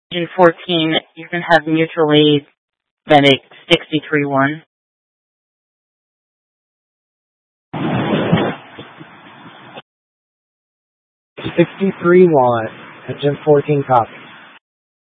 Engine 14, you can have mutual aid medic 63-1. 63-1, Engine 14 copy.